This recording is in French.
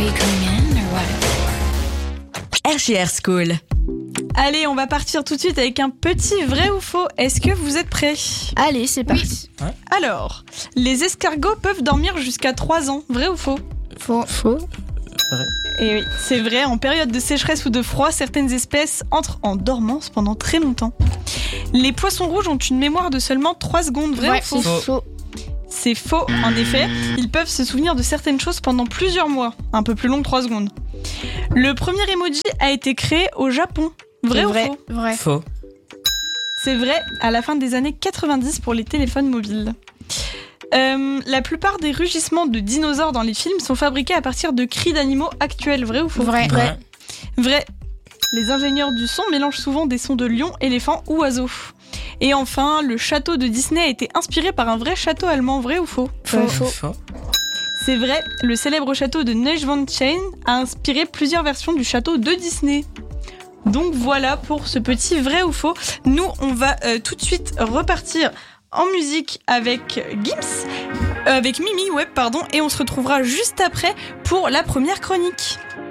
you coming in or what? RJR School. Allez, on va partir tout de suite avec un petit vrai ou faux. Est-ce que vous êtes prêts ? Allez, c'est parti. Alors, les escargots peuvent dormir jusqu'à 3 ans. Vrai ou faux ? Faux. Et oui, c'est vrai, en période de sécheresse ou de froid, certaines espèces entrent en dormance pendant très longtemps. Les poissons rouges ont une mémoire de seulement 3 secondes. Vrai ou faux ? C'est faux. C'est faux, en effet. Ils peuvent se souvenir de certaines choses pendant plusieurs mois, un peu plus long que 3 secondes. Le premier emoji a été créé au Japon. Vrai ou faux ? Vrai. Faux. C'est vrai, à la fin des années 90 pour les téléphones mobiles. La plupart des rugissements de dinosaures dans les films sont fabriqués à partir de cris d'animaux actuels. Vrai ou faux ? Vrai. Vrai. Les ingénieurs du son mélangent souvent des sons de lions, éléphants ou oiseaux. Et enfin, le château de Disney a été inspiré par un vrai château allemand. Vrai ou faux ? Faux. C'est vrai, le célèbre château de Neuschwanstein a inspiré plusieurs versions du château de Disney. Donc voilà pour ce petit vrai ou faux. Nous, on va tout de suite repartir en musique avec Mimi, et on se retrouvera juste après pour la première chronique.